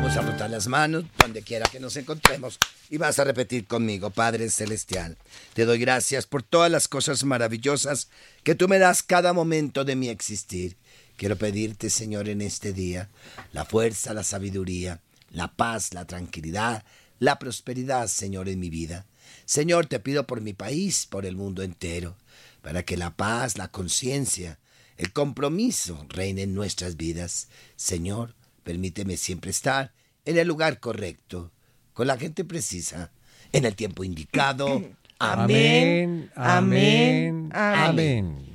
Vamos a frotar las manos donde quiera que nos encontremos y vas a repetir conmigo: Padre Celestial, te doy gracias por todas las cosas maravillosas que tú me das cada momento de mi existir. Quiero pedirte, Señor, en este día, la fuerza, la sabiduría, la paz, la tranquilidad, la prosperidad, Señor, en mi vida. Señor, te pido por mi país, por el mundo entero, para que la paz, la conciencia, el compromiso reine en nuestras vidas. Señor, permíteme siempre estar en el lugar correcto, con la gente precisa, en el tiempo indicado. Amén. Amén, amén, amén.